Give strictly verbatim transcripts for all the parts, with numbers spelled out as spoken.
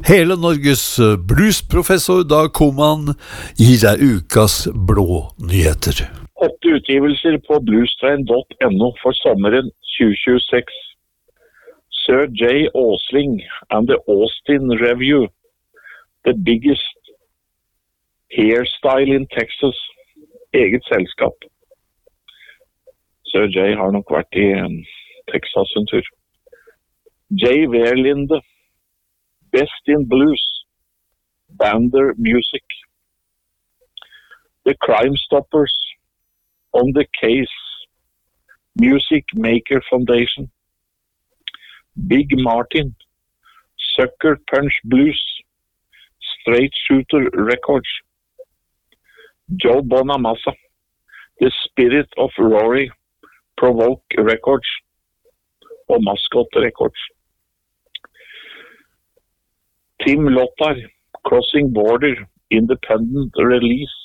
Hele Norges bluesprofessor Dag Koman gir deg ukas blå nyheter. Åtte utgivelser på bluestrain punktum no for sommeren tjue tjueseks. Sir J. Aasling and the Austin Review, the biggest hairstyle in Texas, eget selskap. Sir J har nok vært i Texas en tur. J. Verlinde, Best in Blues, Bander Music. The Crime Stoppers, On the Case, Music Maker Foundation. Big Martin, Sucker Punch Blues, Straight Shooter Records. Joe Bonamassa, The Spirit of Rory, Provoke Records og Mascot Records. Tim Lottar, Crossing Border, Independent Release.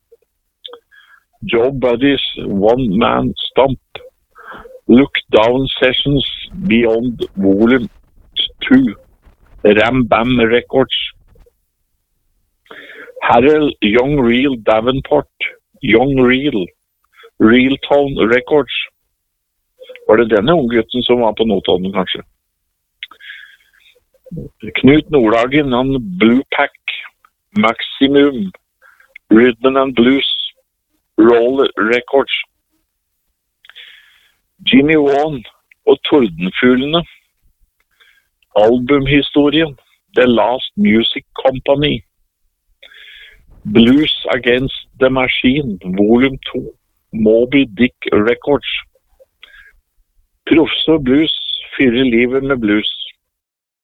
Joe Buddy's One Man Stomp, Look Down Sessions Beyond Volume two, Ram Bam Records. Harold Young Real Davenport, Young Real, Real Tone Records. Var det denne unggutten som var på Notodden, kanskje? Knut Nordhagen, han Blue Pack, Maximum, Rhythm and Blues, Roll Records. Jimmy Vaughan og Tordenfuglene, albumhistorien, The Last Music Company, Blues Against the Machine, Volume two, Moby Dick Records. Professor Blues, fyrer livet med blues.